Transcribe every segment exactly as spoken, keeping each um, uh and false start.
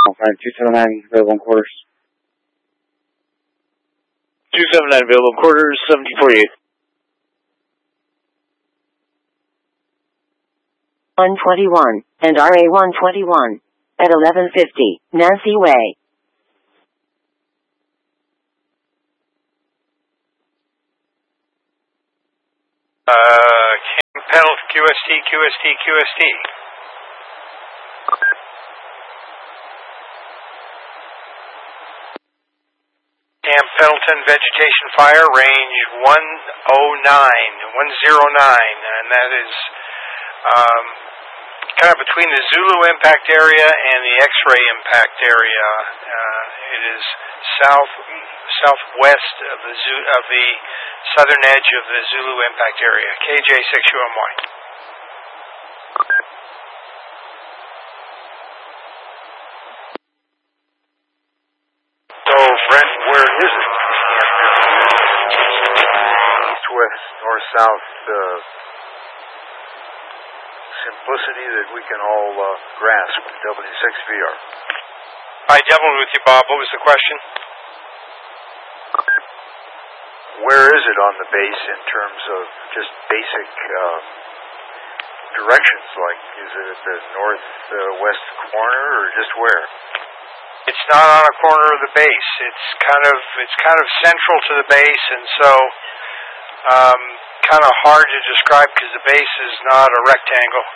Alright, two seven nine available in quarters. two seven nine available in quarters, seventeen forty-eight. one twenty-one, and R A one twenty-one, at eleven fifty, Nancy Way. Uh, Cam Pendleton, Q S T, Q S T, Q S T. Camp Pendleton, vegetation fire, range one oh nine, one oh nine, and that is um, kind of between the Zulu impact area and the X-ray impact area. Uh, it is south southwest of the Zulu, of the southern edge of the Zulu impact area. K J six U M Y. So, Brent, where is it? East, west, north, south, uh, simplicity that we can all uh, grasp. W six V R. Hi, Devlin with you, Bob. What was the question? Where is it on the base in terms of just basic uh, directions? Like, is it at the northwest uh, corner, or just where? It's not on a corner of the base. It's kind of it's kind of central to the base, and so um, kind of hard to describe because the base is not a rectangle.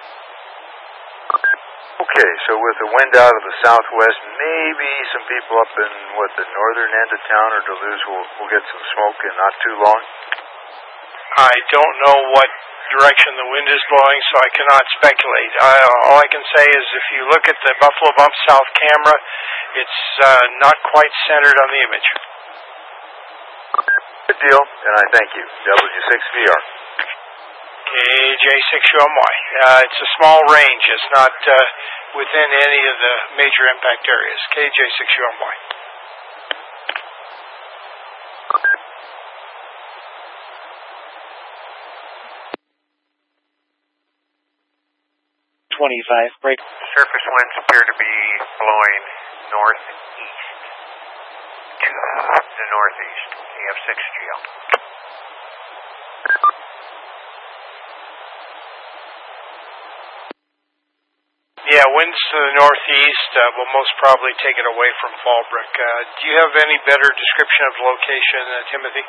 Okay, so with the wind out of the southwest, maybe some people up in, what, the northern end of town or Duluth will, will get some smoke in not too long? I don't know what direction the wind is blowing, so I cannot speculate. I, all I can say is if you look at the Buffalo Bump South camera, it's uh, not quite centered on the image. Good deal, and I thank you. W six V R. K J six U M Y. Uh, it's a small range. It's not uh, within any of the major impact areas. K J six U M Y. twenty-five, break. Surface winds appear to be blowing northeast to the northeast. E F six G L. Yeah, winds to the northeast uh, will most probably take it away from Fallbrook. Uh, do you have any better description of location, uh, Timothy?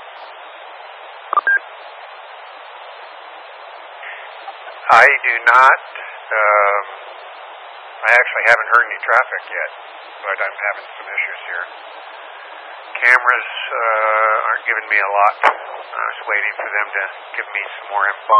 I do not. Um, I actually haven't heard any traffic yet, but I'm having some issues here. Cameras uh, aren't giving me a lot. I was waiting for them to give me some more info.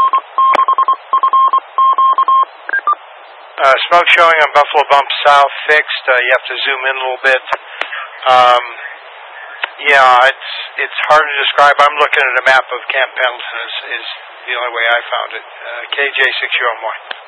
Uh, smoke showing on Buffalo Bump South fixed. Uh, you have to zoom in a little bit. Um, yeah, it's it's hard to describe. I'm looking at a map of Camp Pendleton. Is, is the only way I found it. Uh, K J six U M Y.